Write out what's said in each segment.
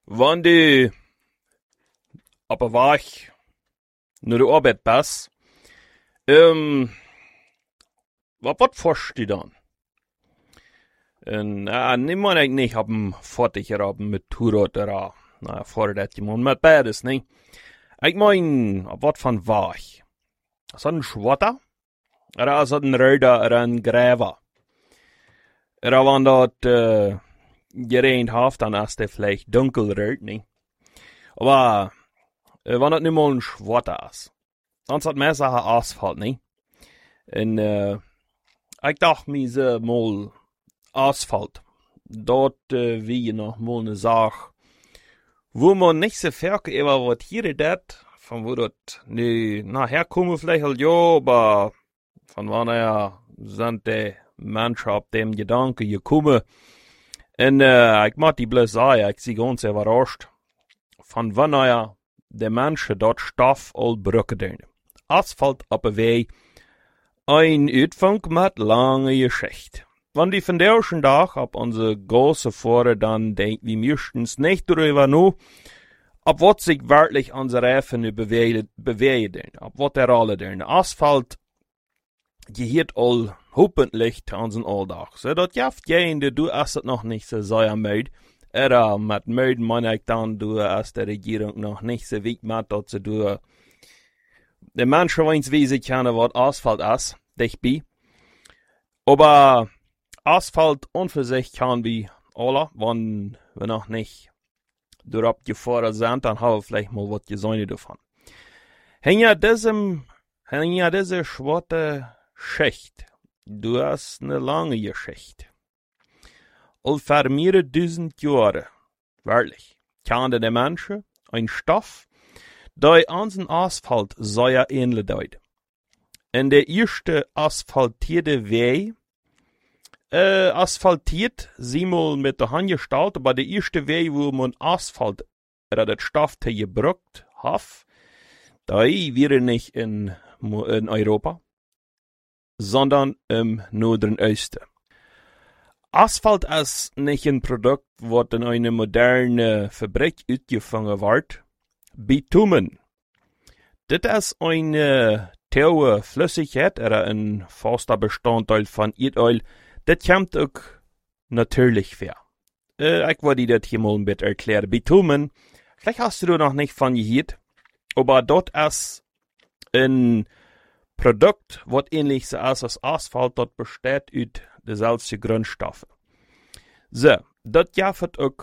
Wann du op een weg naar de arbeid bent, wat forst du dan? En niemand ik niet op een voetiger op een met toerot er, voor dat je moet met beides, nee. Ik mijn, op wat van weg? Is dat een schwatter? Oder is dat een rode oder een gräver? Oder wann dat geregend heeft, dan is het vielleicht dunkelrood, nee. Aber wann dat nu mal een schwatter is, dan is dat meestal asfalt, nee. En ik dacht me ze mal asfalt. Dat wie je nog mal eine Sache, wo man nicht so verke über wat hier dat, von wo dat nu nachher kommen vielleicht halt ja, aber von wann sind die Menschen auf dem Gedanke gekommen. En ik mag die bloß sagen, ik zie ganz überrascht, von wann de Menschen dort Stoff all brücken doen. Asfalt op een weg, ein Uitfang met lange Geschichte. Wenn die von der ersten Tag ab unsere große Fahrer dann denken, wir müssten's nicht darüber nur, ab was sich wirklich unsere Reifen bewegen, ab was der alle denn. Asphalt gehört all hoffentlich zu unseren Alltag. So, das jaft jene, du hast es noch nicht so sehr müde. Mit müde meine ich dann, du hast der Regierung noch nicht so weit mit, dass du die Menschen weins wissen können, was Asphalt ist, dich bei. Aber Asphalt und für sich kann wie alle, wenn wir noch nicht darauf gefahren sind, dann haben wir vielleicht mal was gesehen davon. Hinter diese schwarze Schicht, du hast eine lange Geschichte. Und für mehrere 1000 Jahre, wirklich, kannte der Menschen ein Stoff, der unseren Asphalt sehr ähnlich deut. In der erste asphaltierte Weg, asphaltiert, siemal mit der Hand gestaltet, aber der erste Weg, wo man Asphalt oder das Stoff gebraucht hat, da wäre nicht in Europa, sondern im Nordern Osten. Asphalt ist nicht ein Produkt, das in eine moderne Fabrik ausgefangen wird. Bitumen. Das ist eine teure Flüssigkeit oder ein fester Bestandteil von Erdöl. Das kommt auch natürlich vor. Ich wollte dir das hier mal ein bisschen erklären. Bitumen, vielleicht hast du noch nicht von gehört, aber dort ist ein Produkt, was ähnlich so ist als Asphalt, das besteht aus derselben Grundstoffe. So, das jaffet auch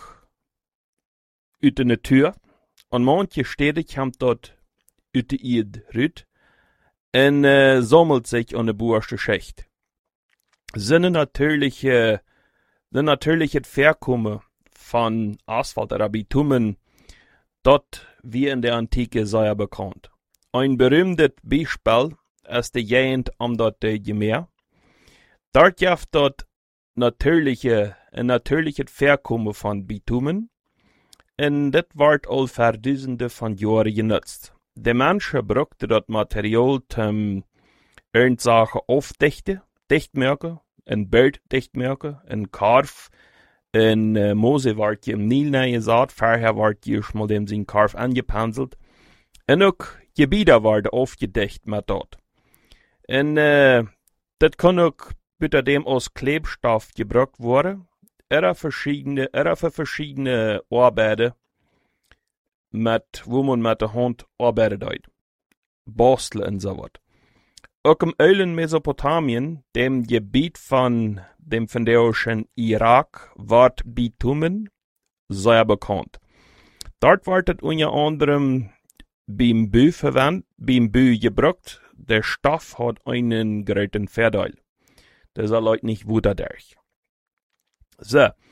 aus der Natur. Und manche Städte kommt dort aus der Erde raus und sammelt sich an der obersten Schicht. Sind natürliche Verkommen von Asphalt oder Bitumen, dort wie in der Antike sehr bekannt. Ein berühmtes Beispiel ist die Gegend um das Meer. Dort gibt dort ein natürliches Verkommen von Bitumen, und das wird all für Tausende von Jahren genutzt. Die Menschen brauchten das Material zum Sachen aufdichten, dichtmerken, ein Bild dichtmerken, ein Karf, ein Mose wird im Nil gesagt, vorher wird mal dem sein Karf angepanzelt, und auch Gebiete werden aufgedicht mit dort. Und das kann auch bitte dem aus Klebstoff gebraucht werden, für verschiedene Arbeiten, wo man mit der Hand arbeitet. Basteln und so was. Auch im ölen Mesopotamien, dem Gebiet von dem heutigen Irak, wird Bitumen sehr bekannt. Dort wird es unter anderem beim Bü gebraucht. Der Stoff hat einen großen Vorteil. Das ist Leute nicht wunder durch. So,